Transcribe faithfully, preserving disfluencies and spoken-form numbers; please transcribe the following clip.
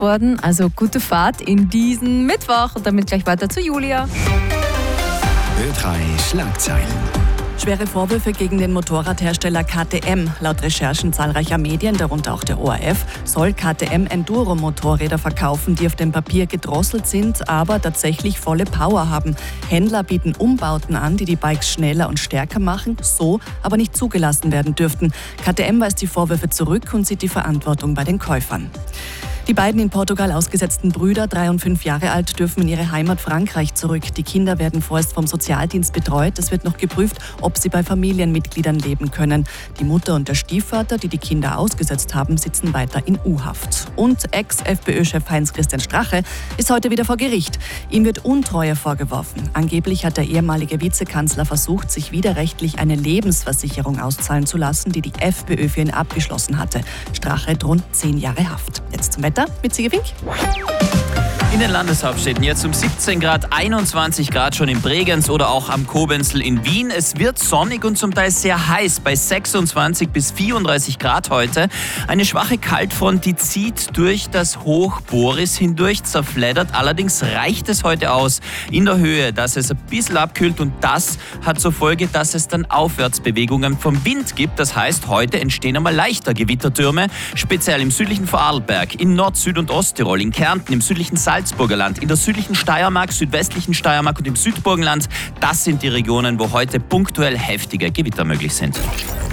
worden. Also gute Fahrt in diesen Mittwoch und damit gleich weiter zu Julia. Ö drei Schlagzeilen. Schwere Vorwürfe gegen den Motorradhersteller K T M. Laut Recherchen zahlreicher Medien, darunter auch der O R F, soll K T M Enduro-Motorräder verkaufen, die auf dem Papier gedrosselt sind, aber tatsächlich volle Power haben. Händler bieten Umbauten an, die die Bikes schneller und stärker machen, so aber nicht zugelassen werden dürften. K T M weist die Vorwürfe zurück und sieht die Verantwortung bei den Käufern. Die beiden in Portugal ausgesetzten Brüder, drei und fünf Jahre alt, dürfen in ihre Heimat Frankreich zurück. Die Kinder werden vorerst vom Sozialdienst betreut. Es wird noch geprüft, ob sie bei Familienmitgliedern leben können. Die Mutter und der Stiefvater, die die Kinder ausgesetzt haben, sitzen weiter in U-Haft. Und Ex-FPÖ-Chef Heinz-Christian Strache ist heute wieder vor Gericht. Ihm wird Untreue vorgeworfen. Angeblich hat der ehemalige Vizekanzler versucht, sich widerrechtlich eine Lebensversicherung auszahlen zu lassen, die die FPÖ für ihn abgeschlossen hatte. Strache droht zehn Jahre Haft. Jetzt zum Wetter mit Sigi Fink. In den Landeshauptstädten jetzt um siebzehn Grad, einundzwanzig Grad schon in Bregenz oder auch am Kobenzl in Wien. Es wird sonnig und zum Teil sehr heiß, bei sechsundzwanzig bis vierunddreißig Grad heute. Eine schwache Kaltfront, die zieht durch das Hoch Boris hindurch, zerfleddert. Allerdings reicht es heute aus in der Höhe, dass es ein bisschen abkühlt und das hat zur Folge, dass es dann Aufwärtsbewegungen vom Wind gibt. Das heißt, heute entstehen einmal leichter Gewittertürme, speziell im südlichen Vorarlberg, in Nord-, Süd- und Osttirol, in Kärnten, im südlichen Salzburg. Salzburgerland, in der südlichen Steiermark, südwestlichen Steiermark und im Südburgenland. Das sind die Regionen, wo heute punktuell heftige Gewitter möglich sind.